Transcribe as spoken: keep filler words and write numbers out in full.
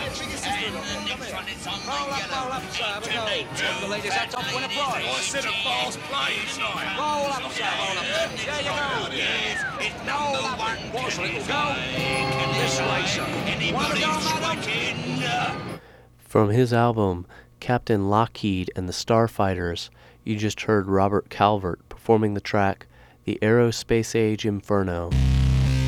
And the next one is on the yellow. The ladies, that's off win a prize. I said a fast plane, didn't I? Roll up, sir, roll up. The next There you one go. is, is Roll number up. one. What's Can a little it go? fly? Can it This way, fly? sir. Anybody Wanna go, madam? striking? From his album Captain Lockheed and the Starfighters, you just heard Robert Calvert performing the track The Aerospace Age Inferno.